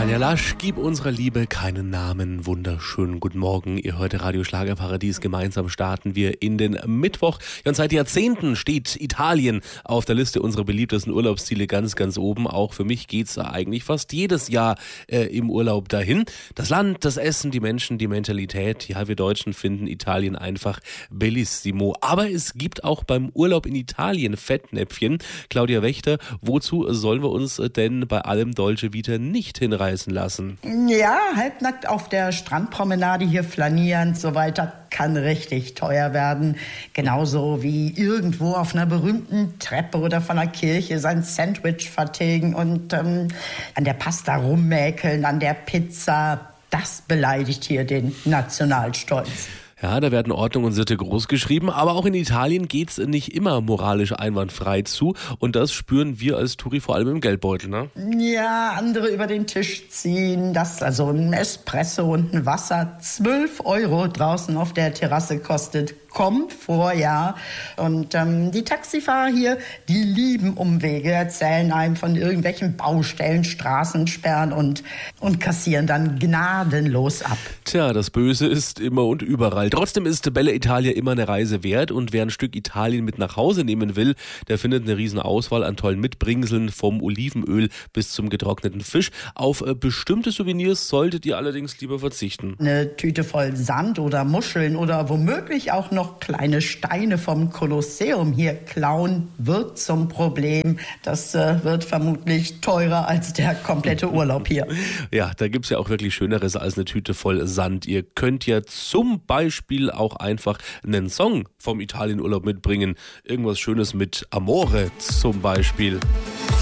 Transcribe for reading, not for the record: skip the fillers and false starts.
Anja Lasch, gib unserer Liebe keinen Namen. Wunderschönen guten Morgen. Ihr hört Radio Schlagerparadies. Gemeinsam starten wir in den Mittwoch. Ja, und seit Jahrzehnten steht Italien auf der Liste unserer beliebtesten Urlaubsziele ganz, ganz oben. Auch für mich geht's eigentlich fast jedes Jahr im Urlaub dahin. Das Land, das Essen, die Menschen, die Mentalität. Ja, wir Deutschen finden Italien einfach bellissimo. Aber es gibt auch beim Urlaub in Italien Fettnäpfchen. Claudia Wächter, wozu sollen wir uns denn bei allem Dolce Vita nicht hinreißen lassen? Ja, halbnackt auf der Strandpromenade hier flanieren, so weiter, kann richtig teuer werden. Genauso wie irgendwo auf einer berühmten Treppe oder von einer Kirche sein Sandwich vertilgen und an der Pasta rummäkeln, an der Pizza. Das beleidigt hier den Nationalstolz. Ja, da werden Ordnung und Sitte großgeschrieben, aber auch in Italien geht's nicht immer moralisch einwandfrei zu und das spüren wir als Touri vor allem im Geldbeutel, ne? Ja, andere über den Tisch ziehen, dass also ein Espresso und ein Wasser 12 € draußen auf der Terrasse kostet. Kommt vor, ja. Und die Taxifahrer hier, die lieben Umwege, erzählen einem von irgendwelchen Baustellen, Straßensperren und kassieren dann gnadenlos ab. Tja, das Böse ist immer und überall. Trotzdem ist Bella Italia immer eine Reise wert und wer ein Stück Italien mit nach Hause nehmen will, der findet eine riesen Auswahl an tollen Mitbringseln, vom Olivenöl bis zum getrockneten Fisch. Auf bestimmte Souvenirs solltet ihr allerdings lieber verzichten. Eine Tüte voll Sand oder Muscheln oder womöglich auch noch kleine Steine vom Kolosseum hier klauen, wird zum Problem. Das wird vermutlich teurer als der komplette Urlaub hier. Ja, da gibt's ja auch wirklich Schöneres als eine Tüte voll Sand. Ihr könnt ja zum Beispiel auch einfach einen Song vom Italienurlaub mitbringen. Irgendwas Schönes mit Amore zum Beispiel.